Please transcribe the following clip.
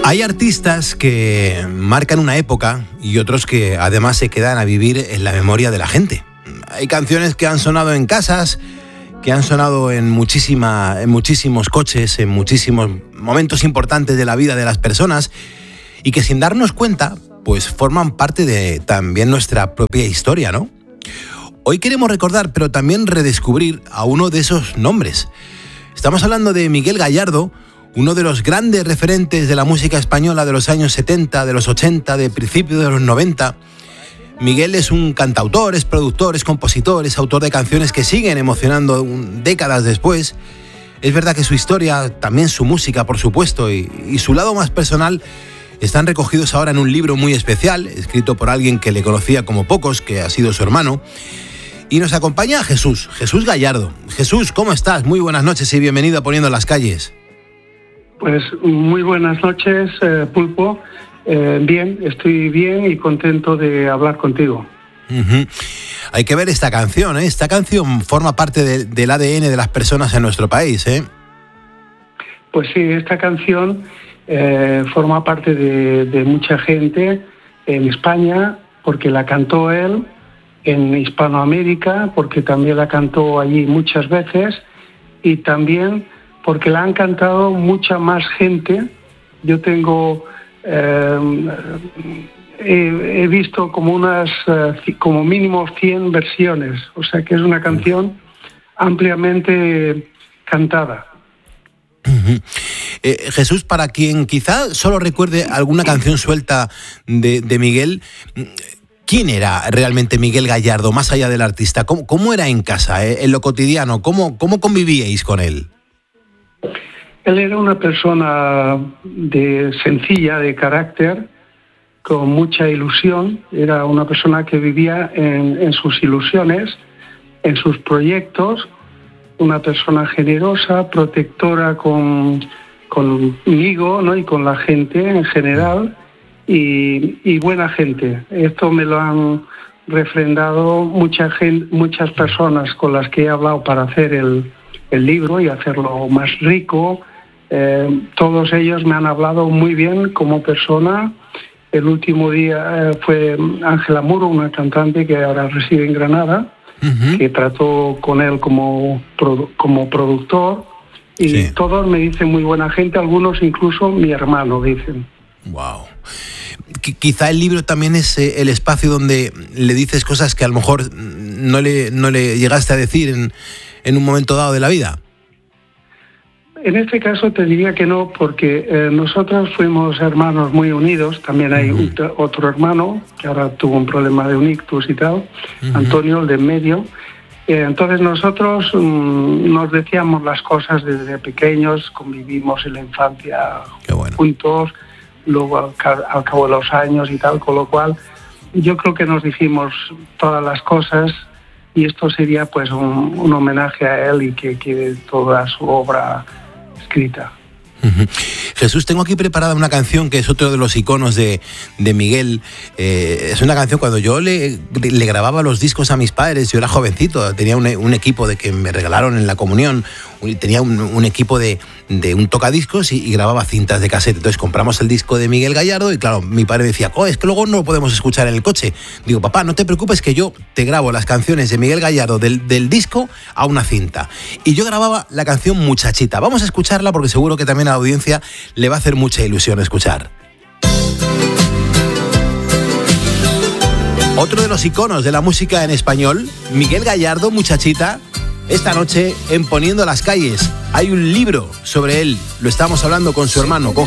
Hay artistas que marcan una época y otros que además se quedan a vivir en la memoria de la gente. Hay canciones que han sonado en casas, que han sonado en muchísimos coches, en muchísimos momentos importantes de la vida de las personas y que sin darnos cuenta, pues forman parte de también nuestra propia historia, ¿no? Hoy queremos recordar, pero también redescubrir a uno de esos nombres. Estamos hablando de Miguel Gallardo, uno de los grandes referentes de la música española de los años 70, de los 80, de principios de los 90. Miguel es un cantautor, es productor, es compositor, es autor de canciones que siguen emocionando décadas después. Es verdad que su historia, también su música, por supuesto, y su lado más personal están recogidos ahora en un libro muy especial, escrito por alguien que le conocía como pocos, que ha sido su hermano. Y nos acompaña Jesús Gallardo. Jesús, ¿cómo estás? Muy buenas noches y bienvenido a Poniendo las Calles. Pues muy buenas noches, Pulpo. Bien, estoy bien y contento de hablar contigo. Uh-huh. Hay que ver esta canción, ¿eh? Esta canción forma parte del ADN de las personas en nuestro país, ¿eh? Pues sí, esta canción forma parte de mucha gente en España, porque la cantó él, en Hispanoamérica, porque también la cantó allí muchas veces, y también porque la han cantado mucha más gente. Yo tengo, he visto como mínimo 100 versiones, o sea que es una canción ampliamente cantada. Uh-huh. Jesús, para quien quizá solo recuerde alguna canción suelta de Miguel, ¿quién era realmente Miguel Gallardo, más allá del artista? ¿Cómo era en casa, en lo cotidiano? ¿Cómo convivíais con él? Él era una persona sencilla, de carácter, con mucha ilusión. Era una persona que vivía en sus ilusiones, en sus proyectos. Una persona generosa, protectora conmigo, ¿no? Y con la gente en general, y buena gente. Esto me lo han refrendado muchas personas con las que he hablado para hacer el libro y hacerlo más rico. Todos ellos me han hablado muy bien como persona. El último día fue Ángela Muro, una cantante que ahora reside en Granada, uh-huh, que trató con él como productor, y sí, todos me dicen muy buena gente, algunos incluso mi hermano dicen. Wow. Quizá el libro también es el espacio donde le dices cosas que a lo mejor no le llegaste a decir en un momento dado de la vida. En este caso te diría que no, porque nosotros fuimos hermanos muy unidos. También hay otro hermano que ahora tuvo un problema de un ictus y tal, uh-huh, Antonio, el de en medio. Entonces nosotros nos decíamos las cosas desde pequeños, convivimos en la infancia juntos, luego al cabo de los años y tal, con lo cual yo creo que nos dijimos todas las cosas, y esto sería pues un homenaje a él y que quede toda su obra escrita. Uh-huh. Jesús, tengo aquí preparada una canción que es otro de los iconos de Miguel. Es una canción, cuando yo le grababa los discos a mis padres, yo era jovencito, tenía un equipo de que me regalaron en la comunión, tenía un equipo de un tocadiscos y grababa cintas de cassette. Entonces compramos el disco de Miguel Gallardo y claro, mi padre decía, es que luego no lo podemos escuchar en el coche. Digo, papá, no te preocupes, que yo te grabo las canciones de Miguel Gallardo del disco a una cinta. Y yo grababa la canción Muchachita. Vamos a escucharla porque seguro que también a la audiencia le va a hacer mucha ilusión escuchar. Otro de los iconos de la música en español, Miguel Gallardo, Muchachita. Esta noche en Poniendo las Calles hay un libro sobre él. Lo estamos hablando con su hermano, con